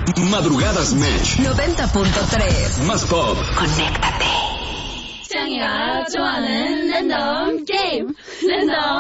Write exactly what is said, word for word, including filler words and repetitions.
Madrugadas Match. noventa punto tres. Más pop. Conéctate. 짱이가 좋아하는 랜덤 게임 랜덤